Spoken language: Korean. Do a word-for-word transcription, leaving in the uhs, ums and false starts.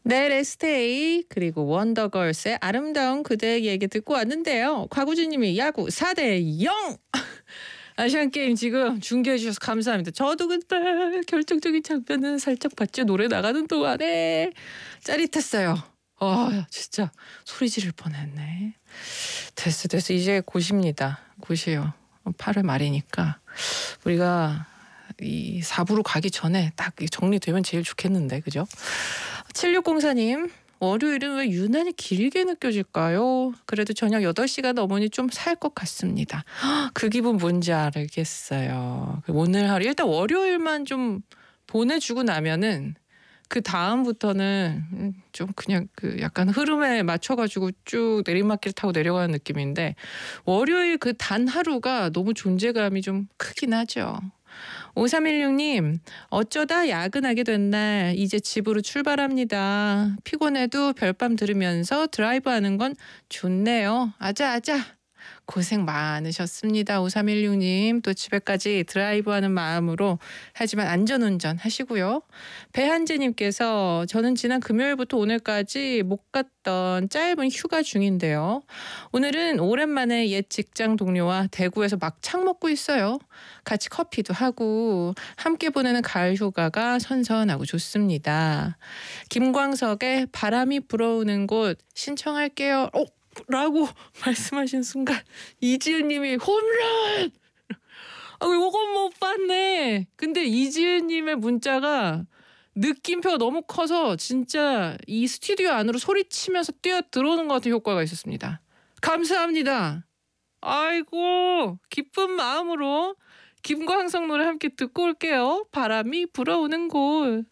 네, 레스테이 그리고 원더걸스의 아름다운 그대의 얘기 듣고 왔는데요. 곽우진님이 야구 사 대 영 아시안게임 지금 중계해 주셔서 감사합니다. 저도 그때 결정적인 장면은 살짝 봤죠. 노래 나가는 동안에 짜릿했어요. 아 진짜 소리 지를 뻔했네. 됐어 됐어 이제 곧입니다. 곧이요. 팔월 말이니까 우리가 이 사 부로 가기 전에 딱 정리되면 제일 좋겠는데 그죠? 칠육공사님 월요일은 왜 유난히 길게 느껴질까요? 그래도 저녁 여덟 시가 넘으니 좀 살 것 같습니다. 그 기분 뭔지 알겠어요. 오늘 하루 일단 월요일만 좀 보내주고 나면은 그 다음부터는 좀 그냥 그 약간 흐름에 맞춰가지고 쭉 내리막길 타고 내려가는 느낌인데 월요일 그 단 하루가 너무 존재감이 좀 크긴 하죠. 오삼일육님 어쩌다 야근하게 된 날 이제 집으로 출발합니다. 피곤해도 별밤 들으면서 드라이브하는 건 좋네요. 아자아자 고생 많으셨습니다. 오삼일육님 또 집에까지 드라이브하는 마음으로 하지만 안전운전 하시고요. 배한재님께서 저는 지난 금요일부터 오늘까지 못 갔던 짧은 휴가 중인데요. 오늘은 오랜만에 옛 직장 동료와 대구에서 막창 먹고 있어요. 같이 커피도 하고 함께 보내는 가을 휴가가 선선하고 좋습니다. 김광석의 바람이 불어오는 곳 신청할게요. 어? 라고 말씀하신 순간 이지은님이 홈런! 아, 요건 못 봤네. 근데 이지은님의 문자가 느낌표가 너무 커서 진짜 이 스튜디오 안으로 소리치면서 뛰어 들어오는 것 같은 효과가 있었습니다. 감사합니다. 아이고 기쁜 마음으로 김광석 노래 함께 듣고 올게요. 바람이 불어오는 곳.